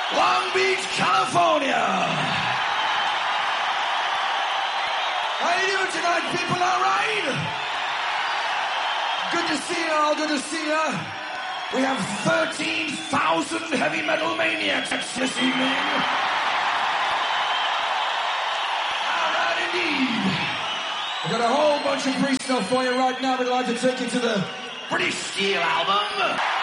Long Beach, California. How you doing tonight, people? All right? Good to see you all. Good to see you. We have 13,000 heavy metal maniacs this evening. All right, indeed. We've got a whole bunch of free stuff for you right now. We'd like to take you to the British Steel album.